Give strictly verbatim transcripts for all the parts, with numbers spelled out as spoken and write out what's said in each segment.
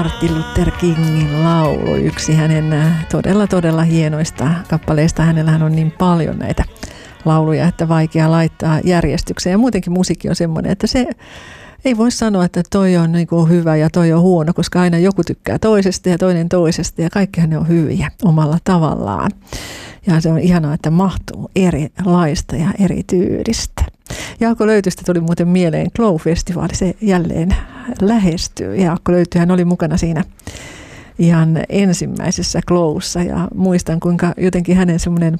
Martin Luther Kingin laulu, yksi hänen todella todella hienoista kappaleista. Hänellähän on niin paljon näitä lauluja, että vaikea laittaa järjestykseen. Ja muutenkin musiikki on semmoinen, että se ei voi sanoa, että toi on niin kuin hyvä ja toi on huono, koska aina joku tykkää toisesta ja toinen toisesta ja kaikkihan ne on hyviä omalla tavallaan. Ja se on ihanaa, että mahtuu erilaista ja eri tyylistä. Jaakko Löytystä tuli muuten mieleen Glow-festivaali, se jälleen lähestyy. Jaakko Löyty, hän oli mukana siinä ihan ensimmäisessä Glowssa ja muistan kuinka jotenkin hänen semmoinen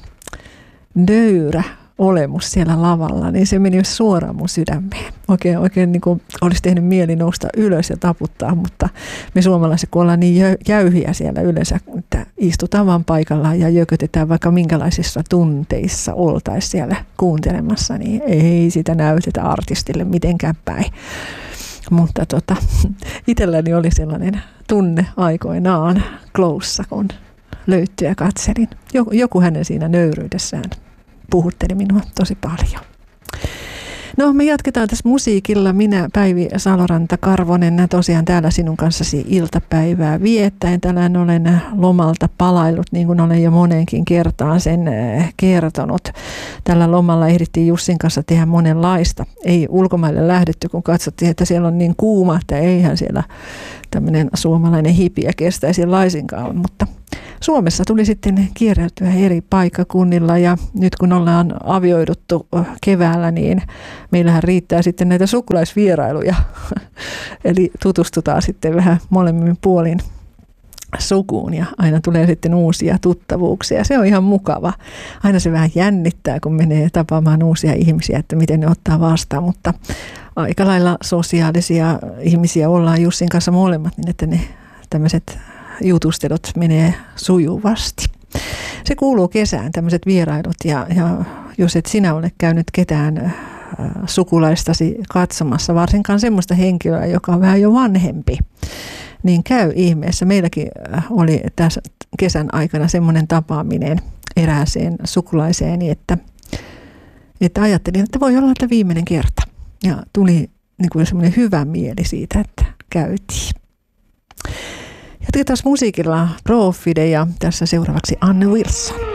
nöyrä olemus siellä lavalla, niin se meni suoraan mun sydämeen. Oikein, oikein niin kuin olisi tehnyt mieli nousta ylös ja taputtaa, mutta me suomalaiset, kun ollaan niin jäyhiä siellä yleensä, että istutaan vaan paikallaan ja jökötetään vaikka minkälaisissa tunteissa oltaisiin siellä kuuntelemassa, niin ei sitä näytetä artistille mitenkään päin. Mutta tota, itselläni oli sellainen tunne aikoinaan Glowssa, kun Löytyä katselin. Joku, joku hänen siinä nöyryydessään puhutteli minua tosi paljon. No, me jatketaan tässä musiikilla. Minä, Päivi Saloranta-Karvonen, tosiaan täällä sinun kanssasi iltapäivää viettäen. Tänään olen lomalta palaillut, niin kuin olen jo moneenkin kertaan sen kertonut. Tällä lomalla ehdittiin Jussin kanssa tehdä monenlaista. Ei ulkomaille lähdetty, kun katsottiin, että siellä on niin kuuma, että eihän siellä tämmöinen suomalainen hipiä kestäisi laisinkaan, mutta Suomessa tuli sitten kierreltyä eri paikkakunnilla ja nyt kun ollaan avioiduttu keväällä, niin meillähän riittää sitten näitä sukulaisvierailuja. Eli tutustutaan sitten vähän molemmin puolin sukuun ja aina tulee sitten uusia tuttavuuksia. Se on ihan mukava. Aina se vähän jännittää, kun menee tapaamaan uusia ihmisiä, että miten ne ottaa vastaan, mutta aika lailla sosiaalisia ihmisiä ollaan Jussin kanssa molemmat, niin että ne tämmöiset jutustelut menee sujuvasti. Se kuuluu kesään, tämmöiset vierailut, ja, ja jos et sinä ole käynyt ketään äh, sukulaistasi katsomassa, varsinkaan semmoista henkilöä, joka on vähän jo vanhempi, niin käy ihmeessä. Meilläkin oli tässä kesän aikana semmoinen tapaaminen erääseen sukulaiseen, että, että ajattelin, että voi olla, että viimeinen kerta. Ja tuli niin kuin semmoinen hyvä mieli siitä, että käytiin. Jatketaan musiikilla Profide ja tässä seuraavaksi Anne Wilson.